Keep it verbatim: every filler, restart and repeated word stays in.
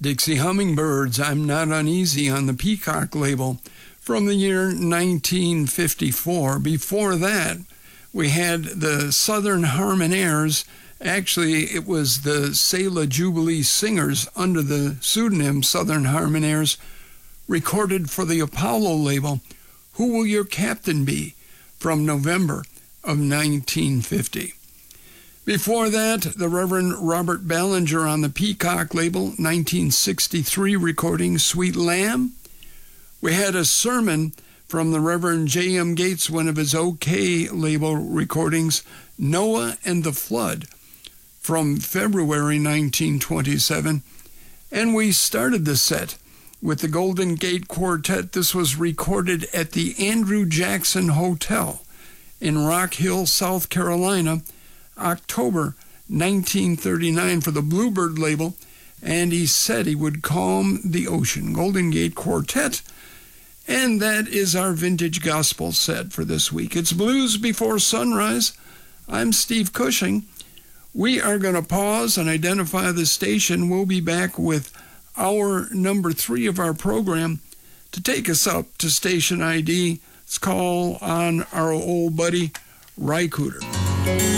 Dixie Hummingbirds, I'm Not Uneasy on the Peacock label from the year nineteen fifty-four. Before that, we had the Southern Harmonaires. Actually, it was the Selah Jubilee Singers under the pseudonym Southern Harmonaires, recorded for the Apollo label, Who Will Your Captain Be? From November of nineteen fifty. Before that, the Reverend Robert Ballinger on the Peacock label, nineteen sixty-three recording, Sweet Lamb. We had a sermon from the Reverend J M Gates, one of his OK label recordings, Noah and the Flood, from February nineteen twenty-seven. And we started the set with the Golden Gate Quartet. This was recorded at the Andrew Jackson Hotel in Rock Hill, South Carolina, October nineteen thirty-nine for the Bluebird label, and he said he would calm the ocean. Golden Gate Quartet. And that is our vintage gospel set for this week. It's Blues Before Sunrise. I'm Steve Cushing. We are going to pause and identify the station. We'll be back with hour number three of our program to take us up to station I D. Let's call on our old buddy, Ry Cooder.